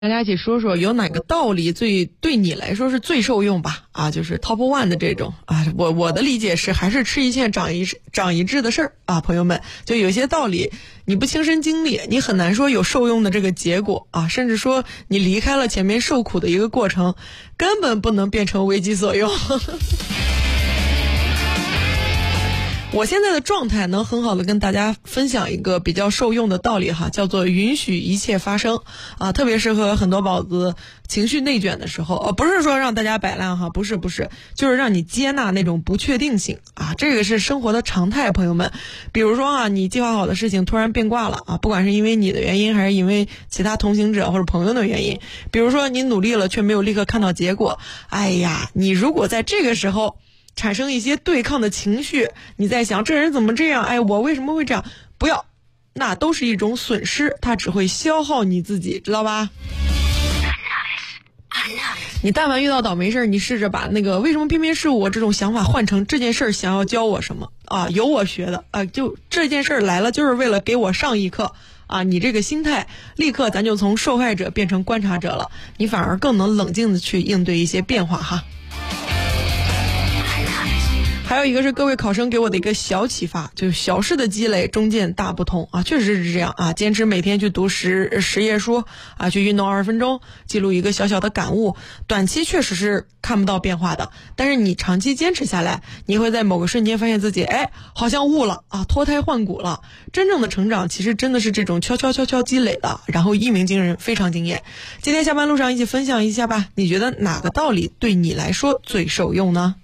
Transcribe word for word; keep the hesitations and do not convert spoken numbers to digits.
大家一起说说有哪个道理最对你来说是最受用吧？啊，就是 top one 的这种啊，我我的理解是还是吃一堑长一长一智的事儿啊，朋友们，就有些道理你不亲身经历，你很难说有受用的这个结果啊，甚至说你离开了前面受苦的一个过程，根本不能变成为己所用。我现在的状态能很好的跟大家分享一个比较受用的道理哈，叫做允许一切发生啊，特别适合很多宝子情绪内卷的时候，呃，不是说让大家摆烂哈，不是不是，就是让你接纳那种不确定性啊，这个是生活的常态，朋友们。比如说啊，你计划好的事情突然变卦了啊，不管是因为你的原因，还是因为其他同行者或者朋友的原因，比如说你努力了却没有立刻看到结果，哎呀，你如果在这个时候产生一些对抗的情绪，你在想这人怎么这样，哎，我为什么会这样，不要，那都是一种损失，它只会消耗你自己，知道吧？你但凡遇到倒霉事，你试着把那个为什么偏偏是我这种想法换成这件事想要教我什么啊，有我学的啊，就这件事来了就是为了给我上一课啊，你这个心态立刻咱就从受害者变成观察者了，你反而更能冷静的去应对一些变化哈。还有一个是各位考生给我的一个小启发，就是小事的积累终见大不同啊，确实是这样啊，坚持每天去读十十页书啊，去运动二十分钟，记录一个小小的感悟，短期确实是看不到变化的，但是你长期坚持下来，你会在某个瞬间发现自己哎，好像悟了啊，脱胎换骨了。真正的成长其实真的是这种悄悄悄悄积累的，然后一鸣惊人，非常惊艳。今天下班路上一起分享一下吧，你觉得哪个道理对你来说最受用呢？